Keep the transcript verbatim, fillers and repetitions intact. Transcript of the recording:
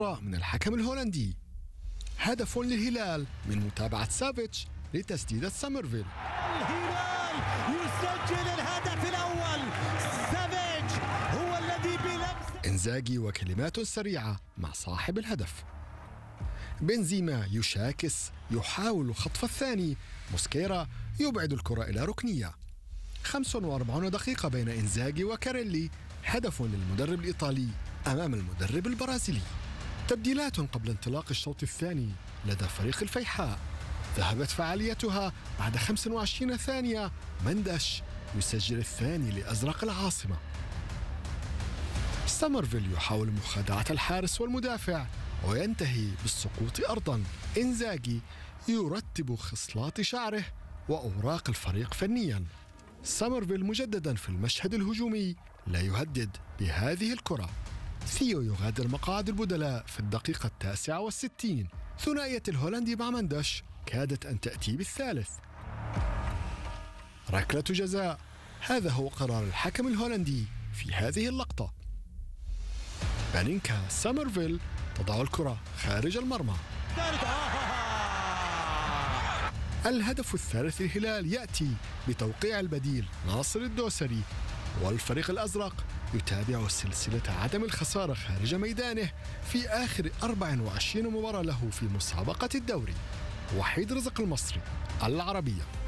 من الحكم الهولندي. هدف للهلال من متابعة سافيتش لتسديدة سامرفيل. الهلال يسجل الهدف الأول، سافيتش هو الذي بلمسه. إنزاغي وكلمات سريعة مع صاحب الهدف. بنزيما يشاكس يحاول خطف الثاني، موسكيرا يبعد الكرة إلى ركنية. خمس وأربعين دقيقة بين إنزاغي وكاريلي، هدف للمدرب الإيطالي أمام المدرب البرازيلي. تبديلات قبل انطلاق الشوط الثاني لدى فريق الفيحاء ذهبت فعاليتها بعد خمس وعشرين ثانية. مندش يسجل الثاني لأزرق العاصمة. سامرفيل يحاول مخادعة الحارس والمدافع وينتهي بالسقوط أرضا. إنزاغي يرتب خصلات شعره وأوراق الفريق فنيا. سامرفيل مجددا في المشهد الهجومي لا يهدد بهذه الكرة. ثيو يغادر مقاعد البدلاء في الدقيقة التاسعة والستين. ثنائية الهولندي مع مندش كادت أن تأتي بالثالث. ركلة جزاء، هذا هو قرار الحكم الهولندي في هذه اللقطة. بانينكا سامرفيل تضع الكرة خارج المرمى. الهدف الثالث للهلال يأتي بتوقيع البديل ناصر الدوسري، والفريق الأزرق يتابع سلسلة عدم الخسارة خارج ميدانه في آخر أربع وعشرين مباراة له في مسابقة الدوري. وحيد رزق المصري، العربية.